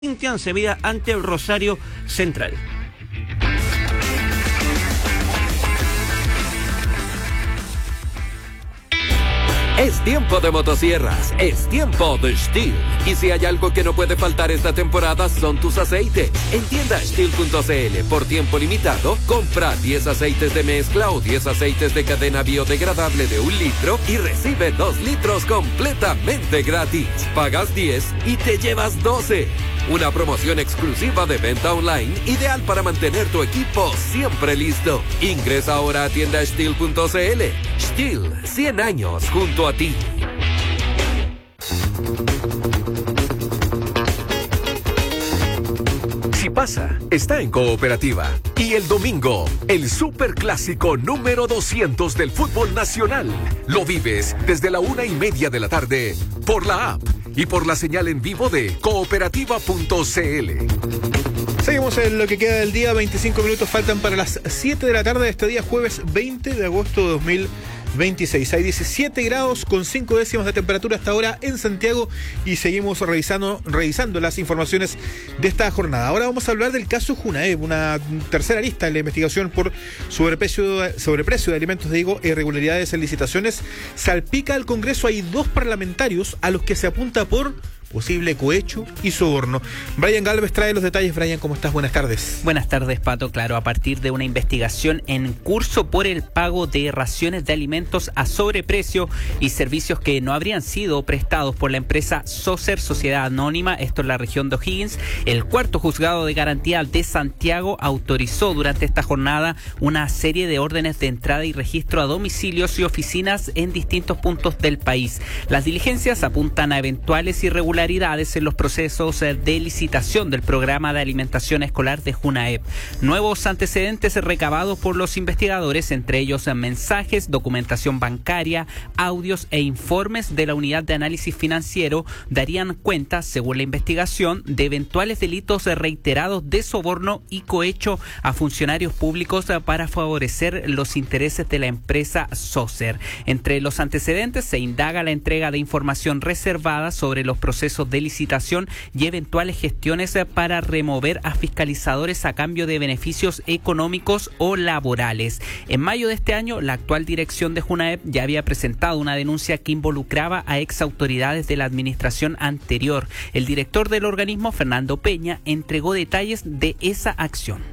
Corinthians se mida ante el Rosario Central. Es tiempo de motosierras, es tiempo de STIHL. Y si hay algo que no puede faltar esta temporada son tus aceites. En tienda STIHL.cl, por tiempo limitado, compra 10 aceites de mezcla o 10 aceites de cadena biodegradable de 1 litro y recibe 2 litros completamente gratis. Pagas 10 y te llevas 12. Una promoción exclusiva de venta online, ideal para mantener tu equipo siempre listo. Ingresa ahora a tienda STIHL.cl. STIHL, 100 años junto a ti. Si pasa, está en Cooperativa. Y el domingo, el superclásico número 200 del fútbol nacional. Lo vives desde la 1:30 de la tarde por la app y por la señal en vivo de cooperativa.cl. Seguimos en lo que queda del día. 25 minutos faltan para las 7 de la tarde de este día, jueves 20 de agosto de 2026. Hay 17 grados con 5 décimas de temperatura hasta ahora en Santiago y seguimos revisando las informaciones de esta jornada. Ahora vamos a hablar del caso Junaep, una tercera lista en la investigación por sobreprecio de alimentos, irregularidades en licitaciones. Salpica al Congreso. Hay 2 parlamentarios a los que se apunta por posible cohecho y soborno. Brian Galvez trae los detalles. Brian, ¿cómo estás? Buenas tardes. Buenas tardes, Pato. Claro, a partir de una investigación en curso por el pago de raciones de alimentos a sobreprecio y servicios que no habrían sido prestados por la empresa Socer, Sociedad Anónima, esto en la región de O'Higgins, el cuarto juzgado de garantía de Santiago autorizó durante esta jornada una serie de órdenes de entrada y registro a domicilios y oficinas en distintos puntos del país. Las diligencias apuntan a eventuales irregularidades en los procesos de licitación del programa de alimentación escolar de Junaep. Nuevos antecedentes recabados por los investigadores, entre ellos mensajes, documentación bancaria, audios e informes de la unidad de análisis financiero, darían cuenta, según la investigación, de eventuales delitos reiterados de soborno y cohecho a funcionarios públicos para favorecer los intereses de la empresa Socer. Entre los antecedentes se indaga la entrega de información reservada sobre los procesos de licitación y eventuales gestiones para remover a fiscalizadores a cambio de beneficios económicos o laborales. En mayo de este año, la actual dirección de Junaep ya había presentado una denuncia que involucraba a exautoridades de la administración anterior. El director del organismo, Fernando Peña, entregó detalles de esa acción.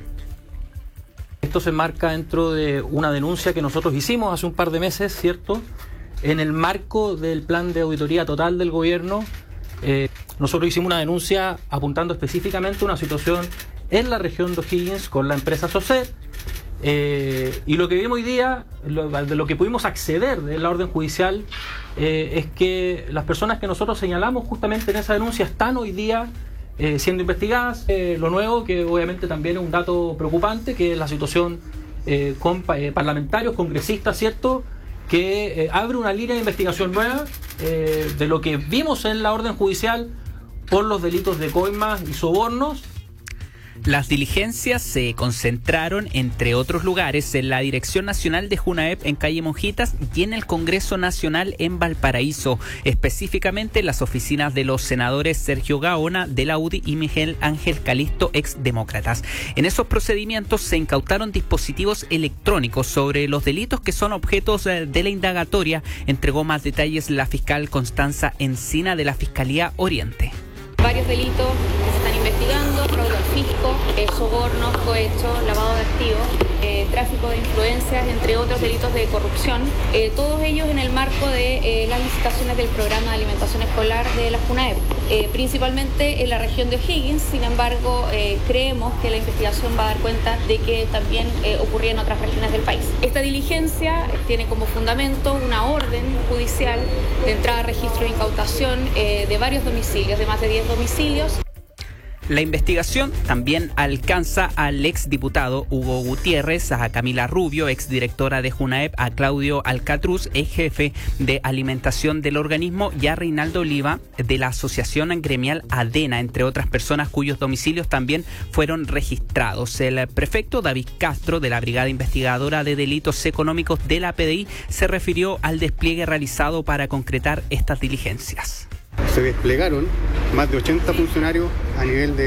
Esto se enmarca dentro de una denuncia que nosotros hicimos hace un par de meses, ¿cierto? En el marco del plan de auditoría total del gobierno. Nosotros hicimos una denuncia apuntando específicamente a una situación en la región de O'Higgins con la empresa Socer, y lo que vimos hoy día, de lo que pudimos acceder de la orden judicial, es que las personas que nosotros señalamos justamente en esa denuncia están hoy día siendo investigadas. Lo nuevo, que obviamente también es un dato preocupante, que es la situación con parlamentarios, congresistas, ¿cierto?, que abre una línea de investigación nueva de lo que vimos en la orden judicial por los delitos de coimas y sobornos. Las diligencias se concentraron, entre otros lugares, en la Dirección Nacional de Junaep en calle Monjitas y en el Congreso Nacional en Valparaíso, específicamente en las oficinas de los senadores Sergio Gaona de la UDI y Miguel Ángel Calisto, exdemócratas. En esos procedimientos se incautaron dispositivos electrónicos sobre los delitos que son objetos de la indagatoria. Entregó más detalles la fiscal Constanza Encina de la Fiscalía Oriente. Varios delitos que se están investigando: fraude al fisco, sobornos, cohecho, lavado de activos, tráfico de influencias, entre otros delitos de corrupción, todos ellos en el marco de las licitaciones del programa de alimentación escolar de la Junaep, principalmente en la región de O'Higgins. Sin embargo, creemos que la investigación va a dar cuenta de que también ocurría en otras regiones del país. Esta diligencia tiene como fundamento una orden judicial de entrada, registro e incautación de varios domicilios, de más de 10 domicilios. La investigación también alcanza al exdiputado Hugo Gutiérrez, a Camila Rubio, exdirectora de Junaep, a Claudio Alcatruz, ex jefe de alimentación del organismo, y a Reinaldo Oliva, de la asociación gremial ADENA, entre otras personas cuyos domicilios también fueron registrados. El prefecto David Castro, de la Brigada Investigadora de Delitos Económicos de la PDI, se refirió al despliegue realizado para concretar estas diligencias. se desplegaron más de 80 funcionarios a nivel de